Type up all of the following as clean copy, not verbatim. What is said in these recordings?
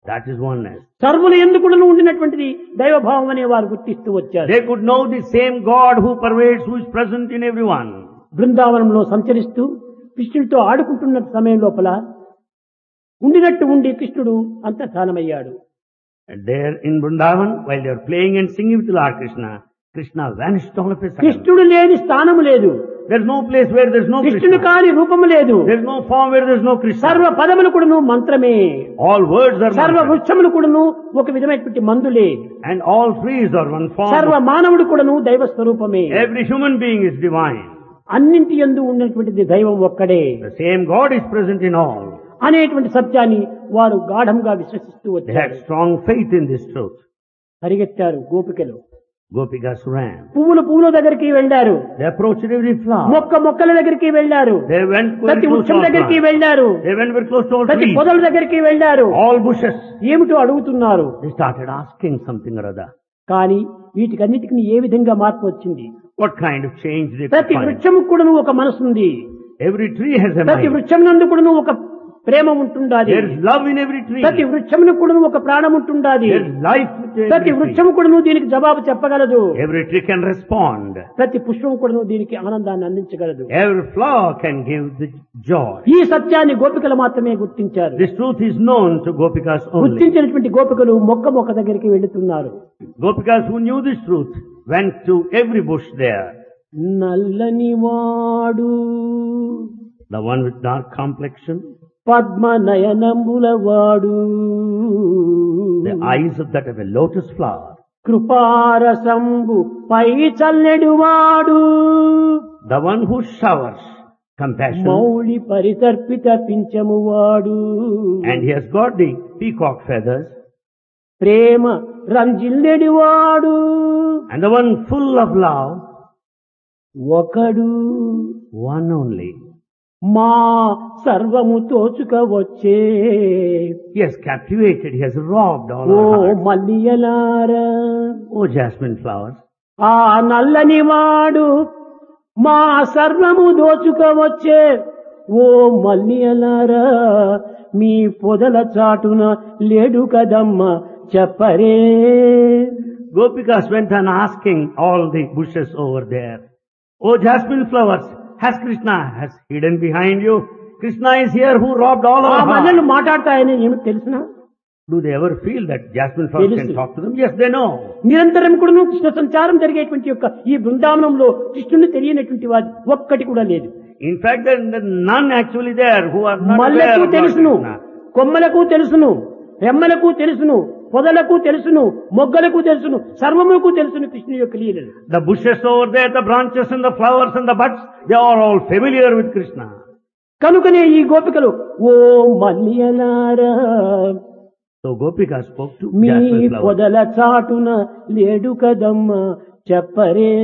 That is oneness. సర్వుల యందు కూడా ఉండినటువంటిది దైవభావం అనే వారు గుర్తిస్తూ వచ్చారు. They could know the same God who pervades, who is present in everyone. బృందావనంలో సంచరిస్తూ కృష్ణుడితో ఆడుకుంటున్న సమయం లోపల ఉండినట్టు ఉండి కృష్ణుడు అంతర్ధానమయ్యాడు. And there in Vrindavan, while they are playing and singing with Lord Krishna, Krishna vanished all of a sudden. కృష్ణుడు లేని స్థానము లేదు. There is no place where there is no కృష్ణుడు Krishna. కాని రూపము లేదు. There is no form where there is no Krishna. సర్వ పదములు కూడాను మంత్రమే. All words are సర్వ mantra. వృక్షములు కూడాను ఒక విధమైనటువంటి మందులే. And all trees are one form. సర్వ మానవుడు కూడాను దైవ స్వరూపమే. Every human being is divine. అన్నింటి యందు ఉన్నటువంటిది దైవం ఒక్కడే The same God is present in all. అనేటువంటి సత్యాన్ని వారు గాఢంగా విశ్వసిస్తూ They వచ్చారు. had strong faith in this truth. పరిగెత్తారు గోపికలు. Gopikas ran. పువ్వుల దగ్గరికి వెళ్లారు. They approached every flower. మొక్కల దగ్గరికి వెళ్లారు. They went very ప్రతి close to వృక్షం all దగ్గరికి plants. వెళ్లారు. They went very close to all ప్రతి trees. పొదల దగ్గరికి వెళ్లారు. All bushes. ఏమిటో అడుగుతున్నారు. They started asking something or other. కానీ వీటికన్నిటికీ ఏ విధంగా మార్పు వచ్చింది? What kind of change they could ప్రతి find. వృక్షము కూడాను ఒక మనసుంది. Every tree has a ప్రతి mind. వృక్షం నందు కూడాను ఒక ప్రేమ ఉంటుండాలి. There is love in every tree. ప్రతి వృక్షమును కూడాను ఒక ప్రాణం ఉంటుండాలి. There is life in ప్రతి every tree. వృక్షము కూడాను దీనికి జవాబు చెప్పగలదు. Every tree can respond. ప్రతి పుష్పం కూడాను దీనికి ఆనందాన్ని అందించగలదు. Every flower can give the joy. ఈ సత్యాన్ని గోపికలు మాత్రమే గుర్తించారు. This truth is known to Gopikas only. గుర్తించినటువంటి గోపికలు మొక్క దగ్గరికి వెళుతున్నారు. Gopikas who knew this truth went to every bush there. నల్లని వాడు The one with dark complexion, Padma నయనంబుల వాడు the eyes of that of a lotus flower. కృపారసంబు పై చల్లెడు వాడు The one who showers compassion, Mouli పరితర్పిత పింఛము వాడు and he has got the peacock feathers, ప్రేమ రంజిల్లెడు వాడు and the one full of love, ఒకడు one only. మా సర్వము తోచుక వచ్చే He has captivated, he has robbed all oh our hearts. మల్లియలారా Oh, jasmine flowers, ఆ నల్లని వాడు మా సర్వము దోచుక వచ్చే ఓ మల్లియలారా మీ పొదల చాటున లేడు కదమ్మ చెప్పరే. Gopikas went on asking all the bushes over there, oh jasmine flowers, has Krishna has hidden behind you? Krishna is here who robbed all ఆ our మల్లెలు hearts. మాట్లాడతాయని ఏమిటి తెలుసునా? Do they ever feel that jasmine flowers can Telusu. talk to them? Yes, they know. నిరంతరం కూడా కృష్ణ సంచారం జరిగేటువంటి యొక్క ఈ బృందావనంలో కృష్ణుని తెలియనటువంటి వాది ఒక్కటి కూడా లేదు. In fact, there are none actually there who are not aware మల్లెకు of Lord తెలుసును, Krishna. కొమ్మలకు తెలుసును, రెమ్మలకు తెలుసును, పొదలకు తెలుసును, మొగ్గలకు తెలుసును, సర్వములకు తెలుసును కృష్ణుని యొక్క లీలలు. The bushes over there, the branches and the flowers and the buds, they are all familiar with Krishna. కనుకనే ఈ గోపికలు ఓ మల్లియలారా So Gopika spoke to me jasmine flowers. పొదల చాటున లేడు కదమ్మ చెప్పరే.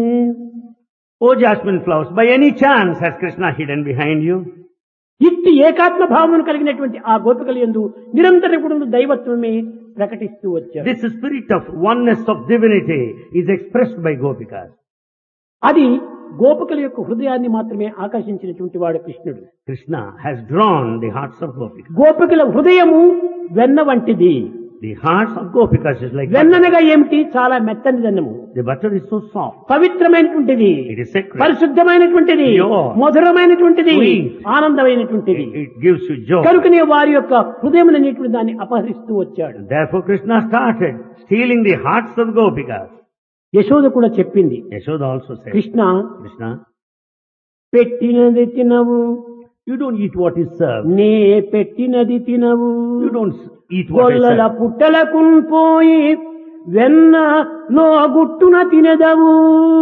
Oh jasmine flowers, by any chance has Krishna hidden behind you? ఇట్టి ఏకాత్మ భావమును కలిగినటువంటి ఆ గోపికల యందు నిరంతరం కూడా దైవత్వమే ప్రకటిస్తూ వచ్చారు. This spirit of oneness of divinity is expressed by Gopikas. అది గోపికల యొక్క హృదయాన్ని మాత్రమే ఆకర్షించినటువంటి వాడు కృష్ణుడు. Krishna has drawn the hearts of Gopikas. గోపికల హృదయము వెన్న వంటిది. The hearts of Gopikas is like butter. వెన్ననగా ఏమిటి? చాలా మెత్తని దన్నము, The butter is so soft. పవిత్రమైనటువంటిది, It is sacred. పరిశుద్ధమైనటువంటిది, Pure. మధురమైనటువంటిది, Sweet. ఆనందమైనటువంటిది. It gives you joy. కనుకనే వారి యొక్క హృదయం అనేటువంటి దాన్ని అపహరిస్తూ వచ్చాడు. Therefore Krishna started stealing the hearts of Gopikas. Yashoda కూడా చెప్పింది, Yashoda also said, Krishna Krishna, పెట్టినది తినవు, you don't eat what is served. నే పెట్టినది తినవు, You don't eat what is గొల్లల served. పుట్టలకు పోయి వెన్న లో గుట్టున తినదవు.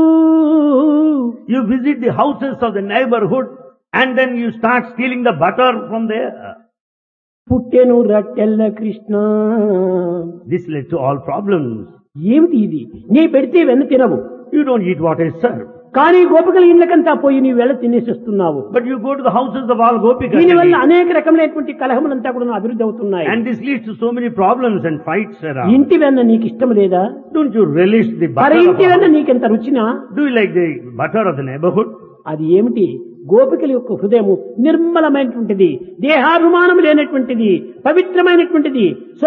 You visit the houses of the neighborhood and then you start stealing the butter from there. పుట్టెను రట్టెల్ల Krishna. This led to all problems. ఏమిటి ఇది? నీ పెడితే వెన్న తినవు, You don't eat what is served. కానీ గోపికల ఇళ్ళకంతా పోయి నీ వెళ్ళ తినేసి వస్తున్నావు. But you go to the houses of all Gopikas దీనివల్ల and eat. అనేక రకమైనటువంటి కలహములంతా కూడా అభివృద్ధి అవుతున్నాయి. And this leads to so many problems and fights around. ఇంటి వెన్న నీకు ఇష్టం లేదా? Don't you relish the మరి butter of ఇంటి వెన్న our- నీకెంత రుచినా? Do you like the butter of the neighborhood? అది ఏమిటి? గోపికల యొక్క హృదయము నిర్మలమైనటువంటిది, దేహాభిమానం లేనటువంటిది, పవిత్రమైనటువంటిది.